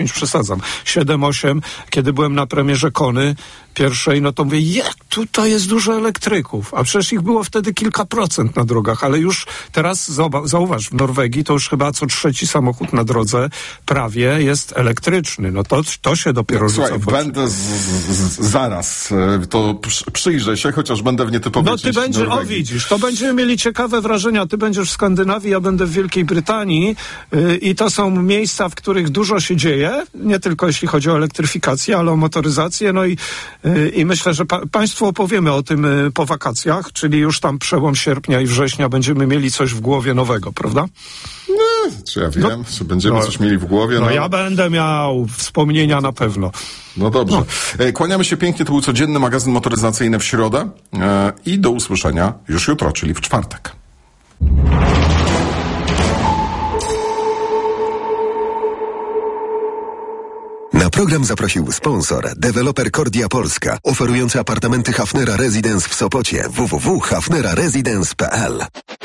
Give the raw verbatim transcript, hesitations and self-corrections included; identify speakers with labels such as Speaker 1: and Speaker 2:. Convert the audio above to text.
Speaker 1: przesadzam, siedem osiem, kiedy byłem na premierze Kony pierwszej, no to mówię, jak tutaj jest dużo elektryków, a przecież ich było wtedy kilka procent na drogach, ale już teraz zauważ, w Norwegii to już chyba co trzeci samochód na drodze prawie jest elektryczny, no to, to się dopiero rzuca.
Speaker 2: Słuchaj, będę z, z, zaraz, to przyjrzę się, chociaż będę w nietypowej
Speaker 1: No ty będziesz, o widzisz, to będziemy mieli ciekawe wrażenia, ty będziesz w Skandynawii, ja będę w Wielkiej Brytanii yy, i to są miejsca, w których dużo się dzieje, nie tylko jeśli chodzi o elektryfikację, ale o motoryzację, no i, yy, i myślę, że pa, Państwu opowiemy o tym yy, po wakacjach, czyli już tam przełom sierpnia i września będziemy mieli coś w głowie nowego, prawda?
Speaker 2: No, czy ja wiem, no, czy będziemy no, coś mieli w głowie?
Speaker 1: No,
Speaker 2: no
Speaker 1: ja będę miał wspomnienia na pewno.
Speaker 2: No dobrze. No. Kłaniamy się pięknie, to był codzienny magazyn motoryzacyjny w środę e, i do usłyszenia już jutro, czyli w czwartek.
Speaker 3: Na program zaprosił sponsor, deweloper Kordia Polska, oferujący apartamenty Hafnera Residence w Sopocie. w w w kropka hafnera residence kropka p l.